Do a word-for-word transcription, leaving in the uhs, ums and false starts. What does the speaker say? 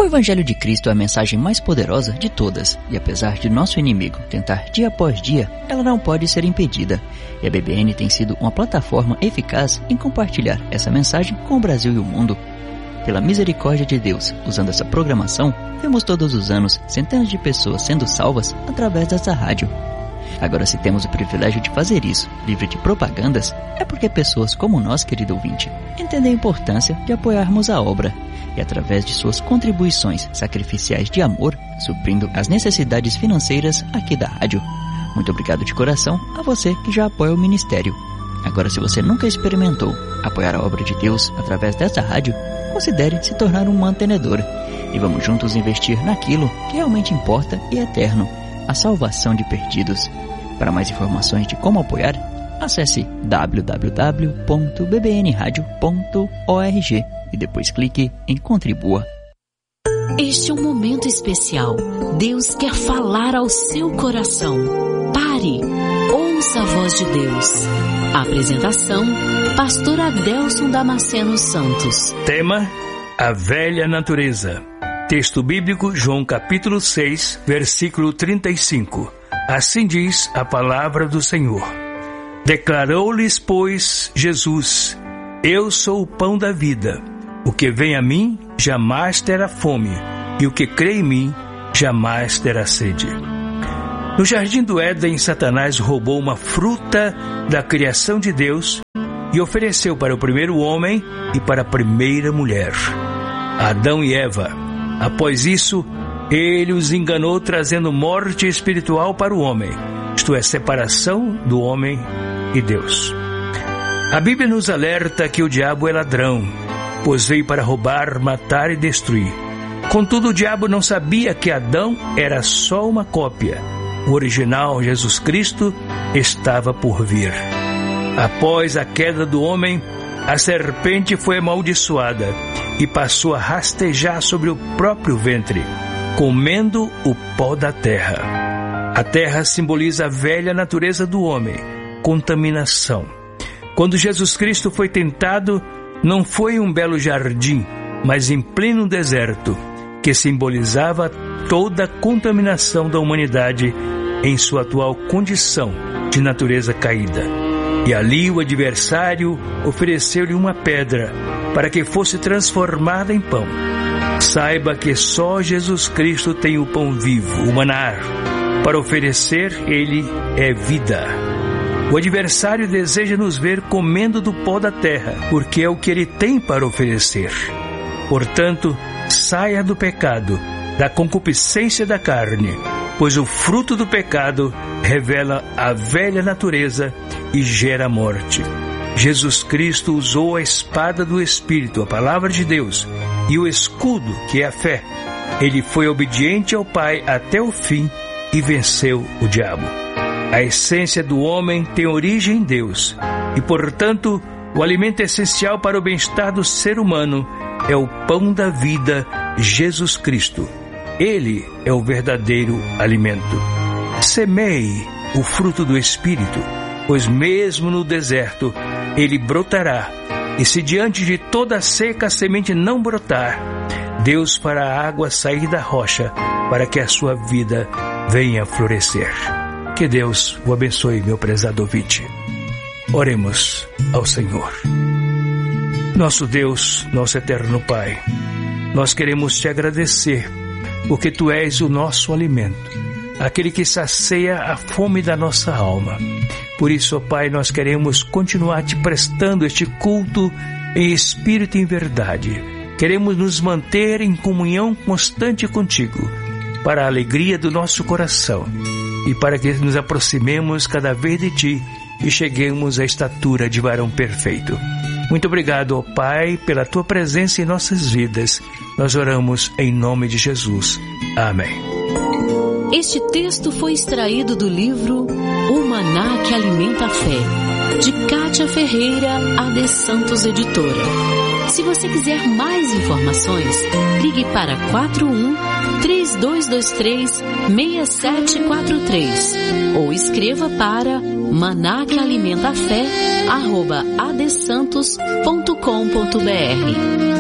Evangelho de Cristo é a mensagem mais poderosa de todas, e apesar de nosso inimigo tentar dia após dia, ela não pode ser impedida. E a B B N tem sido uma plataforma eficaz em compartilhar essa mensagem com o Brasil e o mundo. Pela misericórdia de Deus, usando essa programação, vemos todos os anos centenas de pessoas sendo salvas através dessa rádio. Agora, se temos o privilégio de fazer isso, livre de propagandas, é porque pessoas como nós, querido ouvinte, entendem a importância de apoiarmos a obra e, através de suas contribuições sacrificiais de amor, suprindo as necessidades financeiras aqui da rádio. Muito obrigado de coração a você que já apoia o ministério. Agora, se você nunca experimentou apoiar a obra de Deus através dessa rádio, considere se tornar um mantenedor e vamos juntos investir naquilo que realmente importa e é eterno, a salvação de perdidos. Para mais informações de como apoiar, acesse w w w ponto b b n radio ponto org e depois clique em Contribua. Este é um momento especial. Deus quer falar ao seu coração. Pare, ouça a voz de Deus. A apresentação, Pastor Adelson Damasceno Santos. Tema: a velha natureza. Texto bíblico, João capítulo seis, versículo trinta e cinco. Assim diz a palavra do Senhor. Declarou-lhes, pois, Jesus: Eu sou o pão da vida. O que vem a mim jamais terá fome, e o que crê em mim jamais terá sede. No jardim do Éden, Satanás roubou uma fruta da criação de Deus e ofereceu para o primeiro homem e para a primeira mulher, Adão e Eva. Após isso, ele os enganou, trazendo morte espiritual para o homem, isto é, separação do homem e Deus. A Bíblia nos alerta que o diabo é ladrão, pois veio para roubar, matar e destruir. Contudo, o diabo não sabia que Adão era só uma cópia. O original, Jesus Cristo, estava por vir. Após a queda do homem, a serpente foi amaldiçoada e passou a rastejar sobre o próprio ventre, comendo o pó da terra. A terra simboliza a velha natureza do homem, contaminação. Quando Jesus Cristo foi tentado, não foi em um belo jardim, mas em pleno deserto, que simbolizava toda a contaminação da humanidade em sua atual condição de natureza caída. E ali o adversário ofereceu-lhe uma pedra para que fosse transformada em pão. Saiba que só Jesus Cristo tem o pão vivo, o maná. Para oferecer, ele é vida. O adversário deseja nos ver comendo do pó da terra, porque é o que ele tem para oferecer. Portanto, saia do pecado, da concupiscência da carne, pois o fruto do pecado revela a velha natureza e gera morte. Jesus Cristo usou a espada do Espírito, a palavra de Deus, e o escudo, que é a fé. Ele foi obediente ao Pai até o fim e venceu o diabo. A essência do homem tem origem em Deus e, portanto, o alimento essencial para o bem-estar do ser humano é o pão da vida, Jesus Cristo. Ele é o verdadeiro alimento. Semeie o fruto do Espírito, pois mesmo no deserto ele brotará. E se diante de toda seca a semente não brotar, Deus fará a água sair da rocha para que a sua vida venha florescer. Que Deus o abençoe, meu prezado ouvinte. Oremos ao Senhor. Nosso Deus, nosso eterno Pai, nós queremos te agradecer, porque tu és o nosso alimento, aquele que sacia a fome da nossa alma. Por isso, ó Pai, nós queremos continuar te prestando este culto em espírito e em verdade. Queremos nos manter em comunhão constante contigo, para a alegria do nosso coração e para que nos aproximemos cada vez de ti e cheguemos à estatura de varão perfeito. Muito obrigado, ó Pai, pela tua presença em nossas vidas. Nós oramos em nome de Jesus. Amém. Este texto foi extraído do livro O Maná que Alimenta a Fé, de Kátia Ferreira, A D Santos Editora. Se você quiser mais informações, ligue para quatro um, três dois dois três, seis sete quatro três ou escreva para maná que alimenta a fé arroba a d santos ponto com ponto b r.